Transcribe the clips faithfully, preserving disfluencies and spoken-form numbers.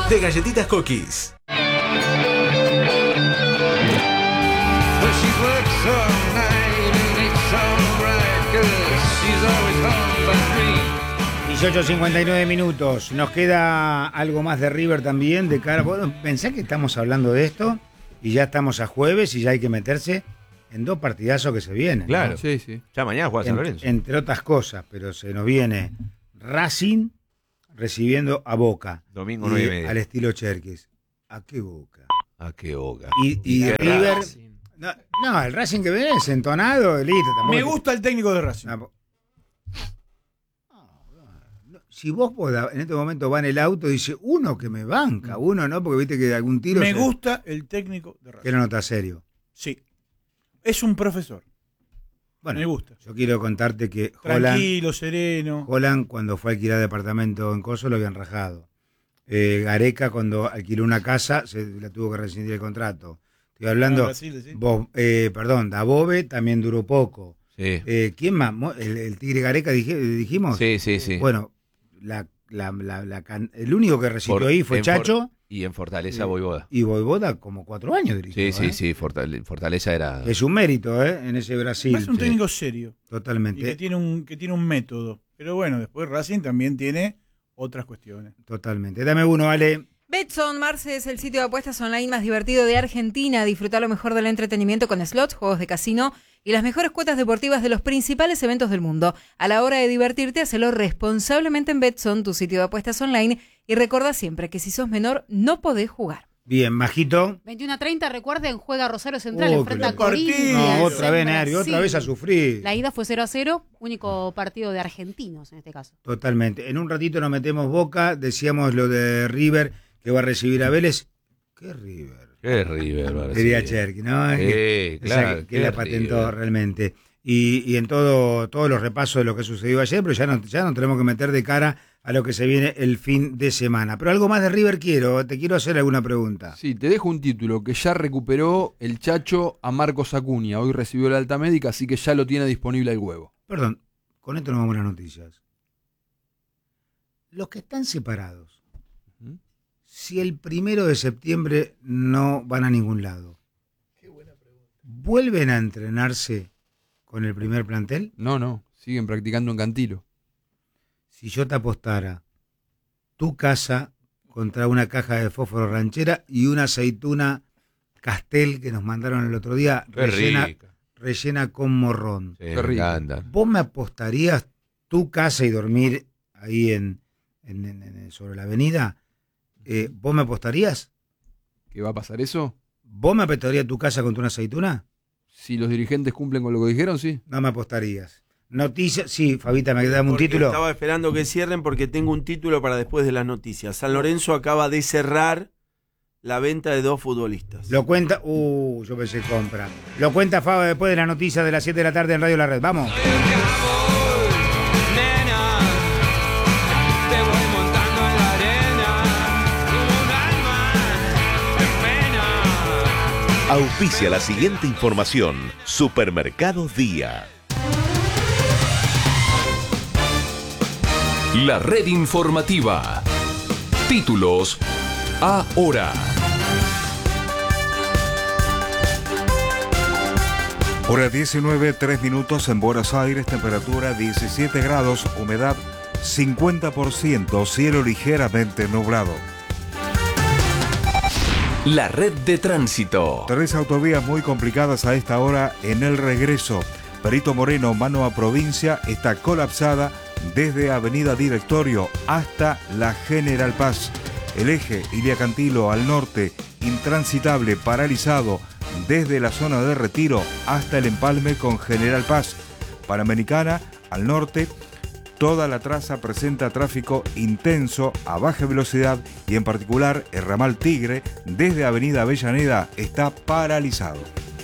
de Galletitas Cookies. dieciocho cincuenta y nueve minutos. Nos queda algo más de River también de cara. Bueno, pensé que estamos hablando de esto y ya estamos a jueves y ya hay que meterse en dos partidazos que se vienen. Claro, ¿no? sí, sí. Ya mañana juega San Lorenzo. En, entre otras cosas, pero se nos viene Racing recibiendo a Boca. Domingo nueve y media. Al estilo Cherkis. ¿A qué Boca? ¿A qué Boca? Y, y ¿Qué River. Racing? No, no, el Racing que viene es entonado, listo. Me gusta el técnico de Racing. No, si vos podás, en este momento va en el auto y dice uno que me banca, uno no, porque viste que algún tiro. Me se... gusta el técnico de Racing. Que no nota serio. Sí. Es un profesor. Bueno, me gusta. Yo quiero contarte que tranquilo, Holland, sereno. Holland, cuando fue a alquilar departamento en Coso, lo habían rajado. Eh, Gareca, cuando alquiló una casa, se la tuvo que rescindir el contrato. Estoy hablando. Ah, Brasil, ¿sí? Vos, eh, perdón, Dabove también duró poco. Sí. Eh, ¿Quién más? ¿El, el Tigre Gareca dije, dijimos? Sí, sí, sí. Bueno, la, la, la, la, el único que recibió Por, ahí fue Chacho. For, y en Fortaleza, eh, Voivoda. Y Voivoda como cuatro años dirigió. Sí, sí, ¿eh? sí. Fortaleza, Fortaleza era. Es un mérito, ¿eh? En ese Brasil. Es un técnico sí. serio. Totalmente. Y que tiene, un, que tiene un método. Pero bueno, después Racing también tiene otras cuestiones. Totalmente. Dame uno, Ale. Betson, Marce, es el sitio de apuestas online más divertido de Argentina. Disfruta lo mejor del entretenimiento con slots, juegos de casino y las mejores cuotas deportivas de los principales eventos del mundo. A la hora de divertirte, hacelo responsablemente en Betson, tu sitio de apuestas online. Y recuerda siempre que si sos menor, no podés jugar. Bien, Majito. veintiuno a treinta, recuerden, juega Rosario Central, oh, enfrenta a Corinthians. No, otra vez, Neri, otra vez a sufrir. La ida fue cero a cero, único partido de argentinos en este caso. Totalmente. En un ratito nos metemos Boca, decíamos lo de River, que va a recibir a Vélez. ¿Qué River? ¿Qué River? Va a Diría Cherky, ¿no? Sí, que, claro. Que, que la patentó River. Realmente. Y, y en todo todos los repasos de lo que sucedió ayer, pero ya no, ya no tenemos que meter de cara a lo que se viene el fin de semana. Pero algo más de River quiero, te quiero hacer alguna pregunta. Sí, te dejo un título que ya recuperó el Chacho a Marcos Acuña. Hoy recibió la alta médica, así que ya lo tiene disponible el huevo. Perdón, con esto nos vamos a las noticias. Los que están separados, ¿Mm? si el primero de septiembre no van a ningún lado, qué buena pregunta. ¿Vuelven a entrenarse con el primer plantel? No, no, siguen practicando en Cantilo. Si yo te apostara tu casa contra una caja de fósforo ranchera y una aceituna Castel que nos mandaron el otro día, rellena, rellena con morrón. Sí, me ¿Vos me apostarías tu casa y dormir ahí en, en, en, en sobre la avenida? Eh, ¿Vos me apostarías? ¿Qué va a pasar eso? ¿Vos me apostarías tu casa contra una aceituna? Si los dirigentes cumplen con lo que dijeron, sí. No me apostarías. Noticias, sí, Fabita, me quedaba un título. Estaba esperando que cierren porque tengo un título para después de las noticias. San Lorenzo acaba de cerrar la venta de dos futbolistas. Lo cuenta, uh, yo pensé compra. Lo cuenta Faba después de las noticias de las siete de la tarde en Radio La Red. Vamos. Auspicia la siguiente información. Supermercados Día. La red informativa. Títulos ahora. Hora diecinueve, tres minutos en Buenos Aires, temperatura diecisiete grados, humedad cincuenta por ciento, cielo ligeramente nublado. La red de tránsito. Tres autovías muy complicadas a esta hora en el regreso. Perito Moreno, mano a provincia, está colapsada desde Avenida Directorio hasta la General Paz. El eje Ilia Cantilo al norte, intransitable, paralizado desde la zona de Retiro hasta el empalme con General Paz. Panamericana al norte, toda la traza presenta tráfico intenso a baja velocidad y en particular el ramal Tigre desde Avenida Avellaneda está paralizado.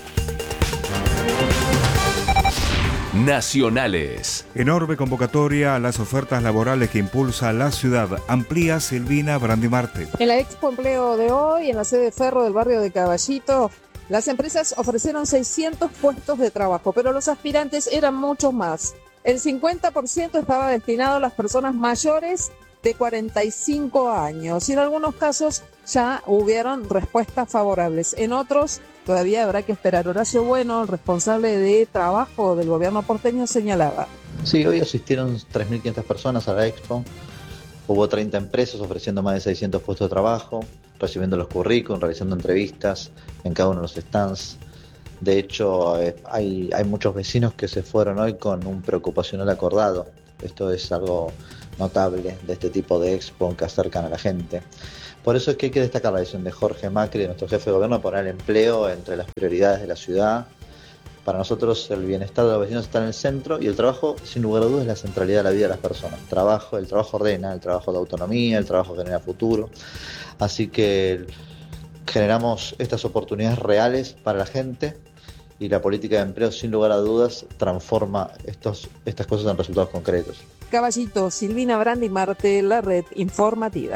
Nacionales. Enorme convocatoria a las ofertas laborales que impulsa la ciudad. Amplía Silvina Brandimarte. En la Expo Empleo de hoy, en la sede Ferro del barrio de Caballito, las empresas ofrecieron seiscientos puestos de trabajo, pero los aspirantes eran muchos más. El cincuenta por ciento estaba destinado a las personas mayores de cuarenta y cinco años. Y en algunos casos ya hubieron respuestas favorables. En otros todavía habrá que esperar. Horacio Bueno, el responsable de trabajo del gobierno porteño, señalaba. Sí, hoy asistieron tres mil quinientas personas a la Expo. Hubo treinta empresas ofreciendo más de seiscientos puestos de trabajo, recibiendo los currículums, realizando entrevistas en cada uno de los stands. De hecho, eh, hay, hay muchos vecinos que se fueron hoy con un preocupacional acordado. Esto es algo notable de este tipo de expo que acercan a la gente. Por eso es que hay que destacar la decisión de Jorge Macri, de nuestro jefe de gobierno, de poner el empleo entre las prioridades de la ciudad. Para nosotros el bienestar de los vecinos está en el centro y el trabajo, sin lugar a dudas, es la centralidad de la vida de las personas. Trabajo, el trabajo ordena, el trabajo de autonomía, el trabajo genera futuro. Así que generamos estas oportunidades reales para la gente y la política de empleo, sin lugar a dudas, transforma estos, estas cosas en resultados concretos. Caballito, Silvina Brandi Marte, la red informativa.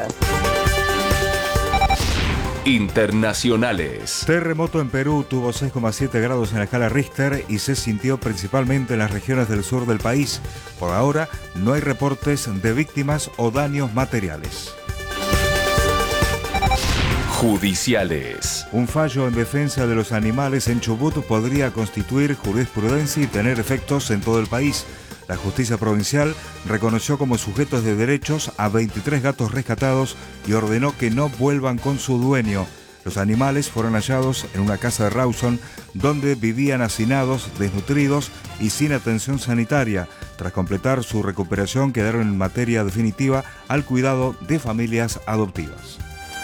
Internacionales. Terremoto en Perú tuvo seis coma siete grados en la escala Richter y se sintió principalmente en las regiones del sur del país. Por ahora no hay reportes de víctimas o daños materiales. Judiciales. Un fallo en defensa de los animales en Chubut podría constituir jurisprudencia y tener efectos en todo el país. La justicia provincial reconoció como sujetos de derechos a veintitrés gatos rescatados y ordenó que no vuelvan con su dueño. Los animales fueron hallados en una casa de Rawson donde vivían hacinados, desnutridos y sin atención sanitaria. Tras completar su recuperación, quedaron en materia definitiva al cuidado de familias adoptivas.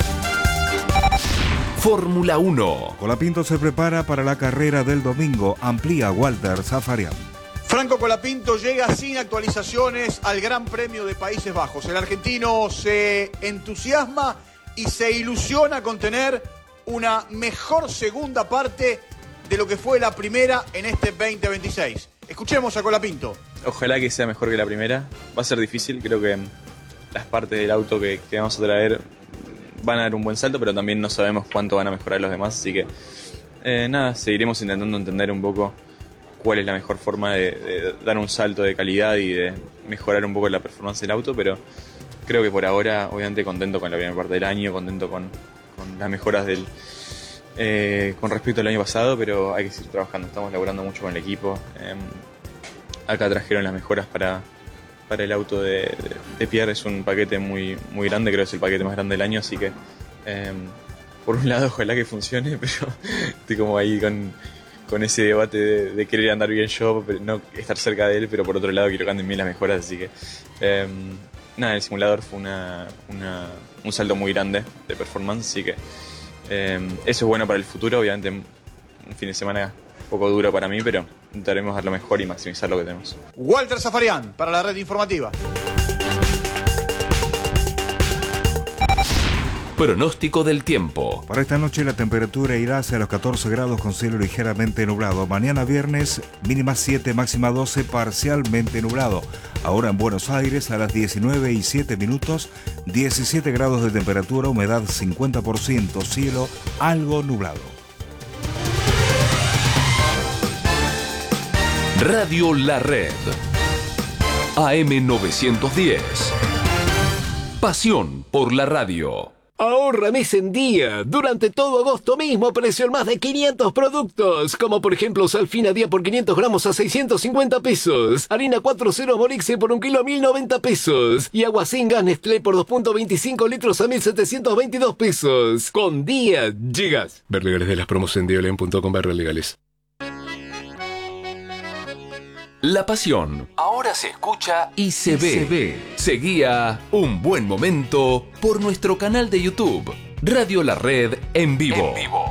Fórmula uno. Colapinto se prepara para la carrera del domingo. Amplía Walter Zafarian. Franco Colapinto llega sin actualizaciones al Gran Premio de Países Bajos. El argentino se entusiasma y se ilusiona con tener una mejor segunda parte de lo que fue la primera en este veinte veintiséis. Escuchemos a Colapinto. Ojalá que sea mejor que la primera. Va a ser difícil, creo que las partes del auto que, que vamos a traer van a dar un buen salto, pero también no sabemos cuánto van a mejorar los demás, así que eh, nada, seguiremos intentando entender un poco cuál es la mejor forma de, de dar un salto de calidad y de mejorar un poco la performance del auto, pero creo que por ahora, obviamente contento con la primera parte del año, contento con, con las mejoras del eh, con respecto al año pasado, pero hay que seguir trabajando, estamos laburando mucho con el equipo. Eh, acá trajeron las mejoras para, para el auto de, de, de Pierre, es un paquete muy, muy grande, creo que es el paquete más grande del año, así que eh, por un lado ojalá que funcione, pero estoy como ahí con... con ese debate de, de querer andar bien yo, pero no estar cerca de él, pero por otro lado quiero que anden bien las mejoras, así que eh, nada, el simulador fue una, una, un salto muy grande de performance, así que eh, eso es bueno para el futuro, obviamente un fin de semana un poco duro para mí, pero intentaremos dar lo mejor y maximizar lo que tenemos. Walter Zafarian para la red informativa. Pronóstico del tiempo. Para esta noche la temperatura irá hacia los catorce grados con cielo ligeramente nublado. Mañana viernes mínima siete, máxima doce, parcialmente nublado. Ahora en Buenos Aires a las diecinueve y siete minutos, diecisiete grados de temperatura, humedad cincuenta por ciento, cielo algo nublado. Radio La Red. A M novecientos diez. Pasión por la radio. Ahorra mes en día. Durante todo agosto mismo precio en más de quinientos productos, como por ejemplo Salfina día por quinientos gramos a seiscientos cincuenta pesos, harina cuatro cero Morixe por un kilo a mil noventa pesos y agua sin gas Nestlé por dos punto veinticinco litros a mil setecientos veintidós pesos. Con día llegas. Ver legales de las promos en diolen punto com barra legales. La pasión ahora se escucha y se, y ve. se ve. Seguía Un Buen Momento por nuestro canal de YouTube, Radio La Red en vivo. En vivo.